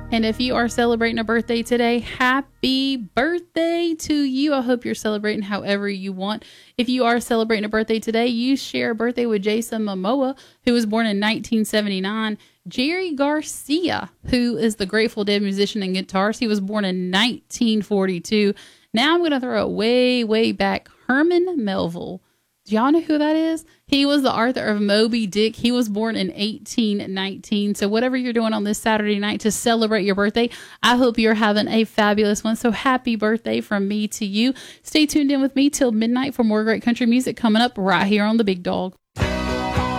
And if you are celebrating a birthday today, happy birthday to you. I hope you're celebrating however you want. If you are celebrating a birthday today, you share a birthday with Jason Momoa, who was born in 1979. Jerry Garcia, who is the Grateful Dead musician and guitarist. He was born in 1942. Now I'm going to throw it way, way back. Herman Melville. Do y'all know who that is? He was the author of Moby Dick. He was born in 1819. So whatever you're doing on this Saturday night to celebrate your birthday, I hope you're having a fabulous one. So happy birthday from me to you. Stay tuned in with me till midnight for more great country music coming up right here on The Big Dog.